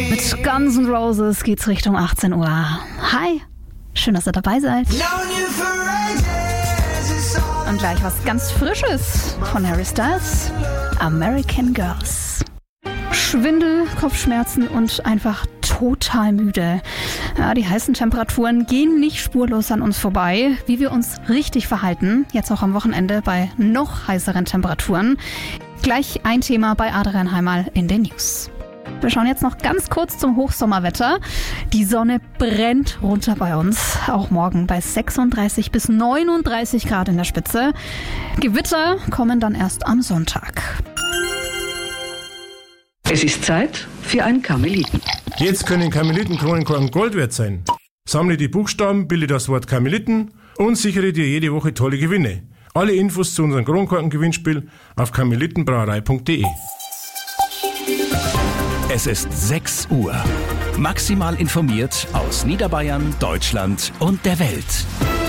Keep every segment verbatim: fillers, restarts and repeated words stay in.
Mit Guns N' Roses geht's Richtung achtzehn Uhr. Hi, schön, dass ihr dabei seid. Und gleich was ganz Frisches von Harry Styles. American Girls. Schwindel, Kopfschmerzen und einfach total müde. Ja, die heißen Temperaturen gehen nicht spurlos an uns vorbei. Wie wir uns richtig verhalten, jetzt auch am Wochenende bei noch heißeren Temperaturen. Gleich ein Thema bei Adrian Heimal in den News. Wir schauen jetzt noch ganz kurz zum Hochsommerwetter. Die Sonne brennt runter bei uns. Auch morgen bei sechsunddreißig bis neununddreißig Grad in der Spitze. Gewitter kommen dann erst am Sonntag. Es ist Zeit für ein Karmeliten. Jetzt können Karmelitenkronenkorken Gold wert sein. Sammle die Buchstaben, bilde das Wort Karmeliten und sichere dir jede Woche tolle Gewinne. Alle Infos zu unserem Kronkorken-Gewinnspiel auf karmelitenbrauerei punkt de. Es ist sechs Uhr. Maximal informiert aus Niederbayern, Deutschland und der Welt.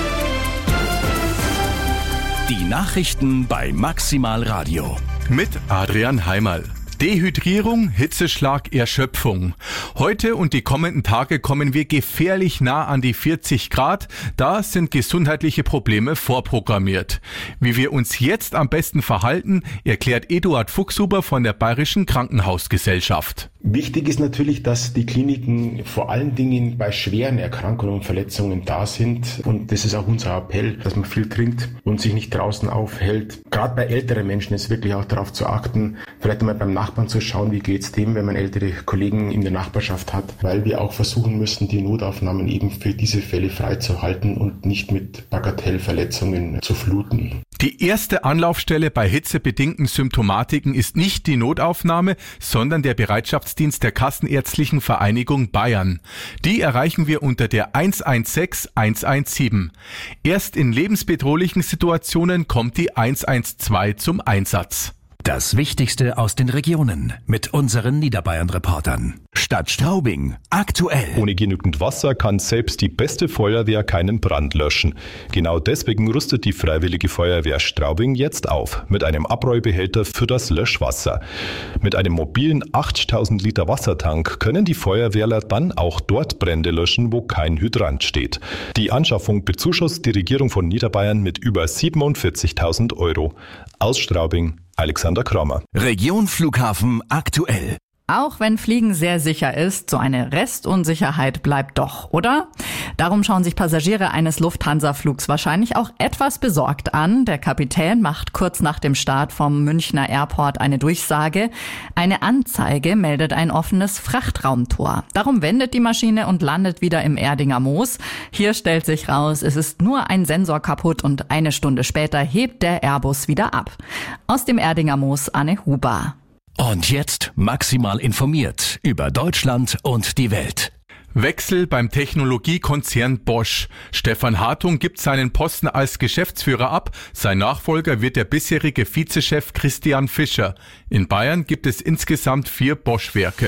Die Nachrichten bei Maximal Radio. Mit Adrian Heimal. Dehydrierung, Hitzeschlag, Erschöpfung. Heute und die kommenden Tage kommen wir gefährlich nah an die vierzig Grad. Da sind gesundheitliche Probleme vorprogrammiert. Wie wir uns jetzt am besten verhalten, erklärt Eduard Fuchshuber von der Bayerischen Krankenhausgesellschaft. Wichtig ist natürlich, dass die Kliniken vor allen Dingen bei schweren Erkrankungen und Verletzungen da sind. Und das ist auch unser Appell, dass man viel trinkt und sich nicht draußen aufhält. Gerade bei älteren Menschen ist wirklich auch darauf zu achten, vielleicht einmal beim Nachbarn zu schauen, wie geht's dem, wenn man ältere Kollegen in der Nachbarschaft hat. Weil wir auch versuchen müssen, die Notaufnahmen eben für diese Fälle freizuhalten und nicht mit Bagatellverletzungen zu fluten. Die erste Anlaufstelle bei hitzebedingten Symptomatiken ist nicht die Notaufnahme, sondern der Bereitschaftsdienst der Kassenärztlichen Vereinigung Bayern. Die erreichen wir unter der eins eins sechs eins eins sieben. Erst in lebensbedrohlichen Situationen kommt die eins eins zwei zum Einsatz. Das Wichtigste aus den Regionen mit unseren Niederbayern-Reportern. Stadt Straubing. Aktuell. Ohne genügend Wasser kann selbst die beste Feuerwehr keinen Brand löschen. Genau deswegen rüstet die Freiwillige Feuerwehr Straubing jetzt auf mit einem Abräubehälter für das Löschwasser. Mit einem mobilen achttausend Liter Wassertank können die Feuerwehrler dann auch dort Brände löschen, wo kein Hydrant steht. Die Anschaffung bezuschusst die Regierung von Niederbayern mit über siebenundvierzigtausend Euro. Aus Straubing, Alexander Kramer. Region Flughafen aktuell. Auch wenn Fliegen sehr sicher ist, so eine Restunsicherheit bleibt doch, oder? Darum schauen sich Passagiere eines Lufthansa-Flugs wahrscheinlich auch etwas besorgt an. Der Kapitän macht kurz nach dem Start vom Münchner Airport eine Durchsage. Eine Anzeige meldet ein offenes Frachtraumtor. Darum wendet die Maschine und landet wieder im Erdinger Moos. Hier stellt sich raus, es ist nur ein Sensor kaputt und eine Stunde später hebt der Airbus wieder ab. Aus dem Erdinger Moos Anne Huber. Und jetzt maximal informiert über Deutschland und die Welt. Wechsel beim Technologiekonzern Bosch. Stefan Hartung gibt seinen Posten als Geschäftsführer ab. Sein Nachfolger wird der bisherige Vizechef Christian Fischer. In Bayern gibt es insgesamt vier Bosch-Werke.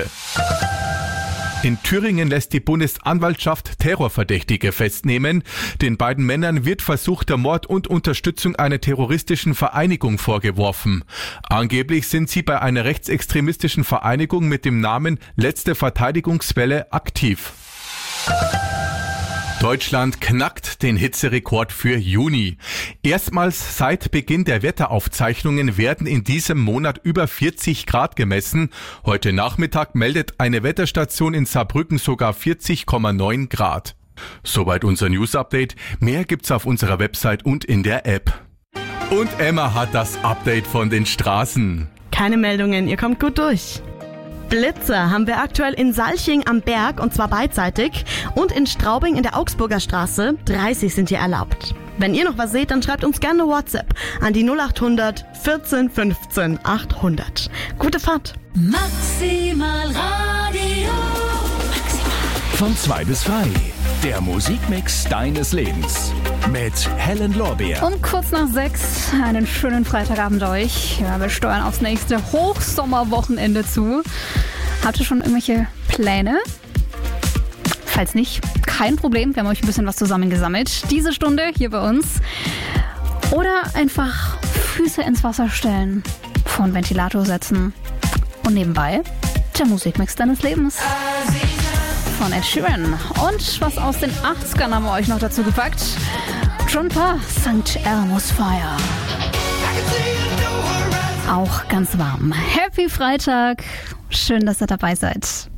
In Thüringen lässt die Bundesanwaltschaft Terrorverdächtige festnehmen. Den beiden Männern wird versuchter Mord und Unterstützung einer terroristischen Vereinigung vorgeworfen. Angeblich sind sie bei einer rechtsextremistischen Vereinigung mit dem Namen Letzte Verteidigungswelle aktiv. Deutschland knackt den Hitzerekord für Juni. Erstmals seit Beginn der Wetteraufzeichnungen werden in diesem Monat über vierzig Grad gemessen. Heute Nachmittag meldet eine Wetterstation in Saarbrücken sogar vierzig Komma neun Grad. Soweit unser News-Update. Mehr gibt's auf unserer Website und in der App. Und Emma hat das Update von den Straßen. Keine Meldungen, ihr kommt gut durch. Blitze haben wir aktuell in Salching am Berg und zwar beidseitig und in Straubing in der Augsburger Straße. dreißig sind hier erlaubt. Wenn ihr noch was seht, dann schreibt uns gerne WhatsApp an die null acht hundert vierzehn fünfzehn achthundert. Gute Fahrt. Maximal Radio. Von zwei bis drei. Der Musikmix deines Lebens. Mit Helen Lorbeer. Um kurz nach sechs einen schönen Freitagabend euch. Ja, wir steuern aufs nächste Hochsommerwochenende zu. Habt ihr schon irgendwelche Pläne? Falls nicht, kein Problem. Wir haben euch ein bisschen was zusammengesammelt. Diese Stunde hier bei uns. Oder einfach Füße ins Wasser stellen, vor den Ventilator setzen und nebenbei der Musikmix deines Lebens von Ed Sheeran. Und was aus den achtzigern haben wir euch noch dazu gepackt? John Parr, Sankt Elmo's Fire. Auch ganz warm. Happy Freitag. Schön, dass ihr dabei seid.